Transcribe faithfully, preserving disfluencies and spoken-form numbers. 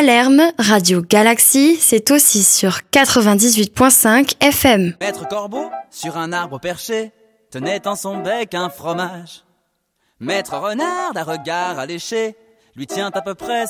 Alerme, Radio Galaxie, c'est aussi sur quatre-vingt-dix-huit virgule cinq F M. Maître Corbeau, sur un arbre perché, tenait dans son bec un fromage. Maître Renard, d'un regard alléché, lui tient à peu près